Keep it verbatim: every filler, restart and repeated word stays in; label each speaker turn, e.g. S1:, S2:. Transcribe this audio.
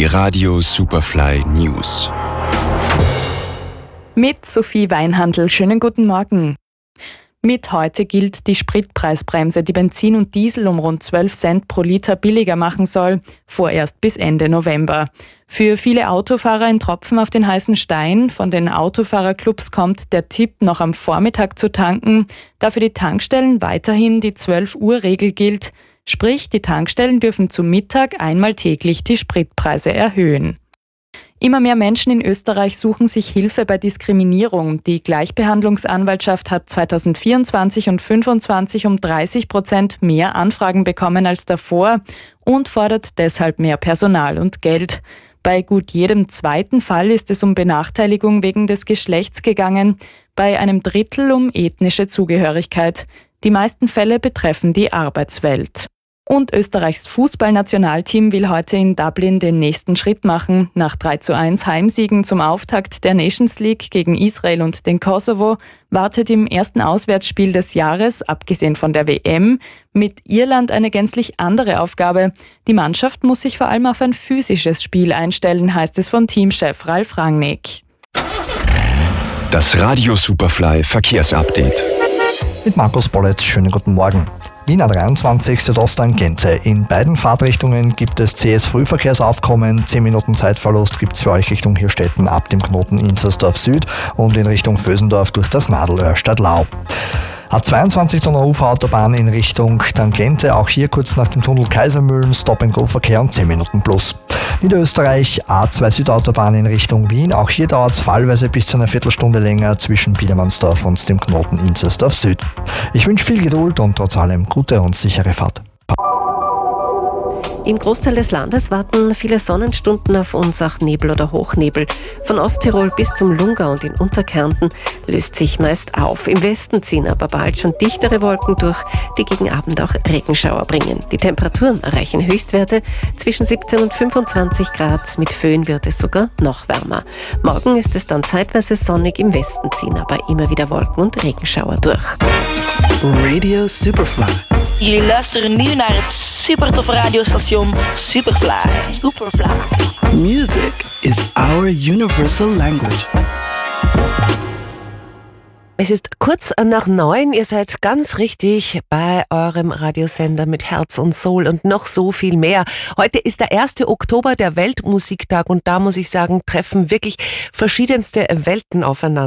S1: Die Radio Superfly News.
S2: Mit Sophie Weinhandl. Schönen guten Morgen. Mit heute gilt die Spritpreisbremse, die Benzin und Diesel um rund zwölf Cent pro Liter billiger machen soll, vorerst bis Ende November. Für viele Autofahrer ein Tropfen auf den heißen Stein. Von den Autofahrerclubs kommt der Tipp, noch am Vormittag zu tanken, da für die Tankstellen weiterhin die zwölf Uhr Regel gilt. Sprich, die Tankstellen dürfen zu Mittag einmal täglich die Spritpreise erhöhen. Immer mehr Menschen in Österreich suchen sich Hilfe bei Diskriminierung. Die Gleichbehandlungsanwaltschaft hat zweitausendvierundzwanzig und fünfundzwanzig um dreißig Prozent mehr Anfragen bekommen als davor und fordert deshalb mehr Personal und Geld. Bei gut jedem zweiten Fall ist es um Benachteiligung wegen des Geschlechts gegangen, bei einem Drittel um ethnische Zugehörigkeit. Die meisten Fälle betreffen die Arbeitswelt. Und Österreichs Fußballnationalteam will heute in Dublin den nächsten Schritt machen. Nach drei zu eins Heimsiegen zum Auftakt der Nations League gegen Israel und den Kosovo wartet im ersten Auswärtsspiel des Jahres, abgesehen von der W M, mit Irland eine gänzlich andere Aufgabe. Die Mannschaft muss sich vor allem auf ein physisches Spiel einstellen, heißt es von Teamchef Ralf Rangnick.
S1: Das Radio Superfly Verkehrsupdate.
S3: Mit Markus Bollitz, schönen guten Morgen. Wien A dreiundzwanzig Südosttangente. In beiden Fahrtrichtungen gibt es C S-Frühverkehrsaufkommen. zehn Minuten Zeitverlust gibt es für euch Richtung Hirstetten ab dem Knoten Inzersdorf Süd und in Richtung Vösendorf durch das Nadelöhr Stadtlau. A zweiundzwanzig Donau-Ufer-Autobahn in Richtung Tangente, auch hier kurz nach dem Tunnel Kaisermühlen, Stop-and-Go-Verkehr und zehn Minuten plus. Niederösterreich A zwei Südautobahn in Richtung Wien, auch hier dauert es fallweise bis zu einer Viertelstunde länger zwischen Biedermannsdorf und dem Knoten Inzersdorf Süd. Ich wünsche viel Geduld und trotz allem gute und sichere Fahrt.
S4: Im Großteil des Landes warten viele Sonnenstunden auf uns, auch Nebel oder Hochnebel. Von Osttirol bis zum Lungau und in Unterkärnten löst sich meist auf. Im Westen ziehen aber bald schon dichtere Wolken durch, die gegen Abend auch Regenschauer bringen. Die Temperaturen erreichen Höchstwerte zwischen siebzehn und fünfundzwanzig Grad. Mit Föhn wird es sogar noch wärmer. Morgen ist es dann zeitweise sonnig, im Westen ziehen aber immer wieder Wolken und Regenschauer durch.
S5: Radio Superfly.
S6: Jullie luisteren nu naar het super toffe radiostation Superfly. Superfly.
S5: Music is our universal language.
S4: Es ist kurz nach neun, ihr seid ganz richtig bei eurem Radiosender mit Herz und Soul und noch so viel mehr. Heute ist der erste Oktober, der Weltmusiktag, und da muss ich sagen, treffen wirklich verschiedenste Welten aufeinander.